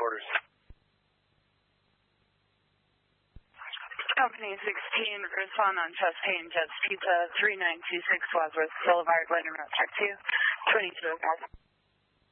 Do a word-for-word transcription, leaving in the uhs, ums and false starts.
orders. Company sixteen, respond on Chastain Jets Pizza, three nine two six Wadsworth Boulevard, London Route two, twenty-two oh five.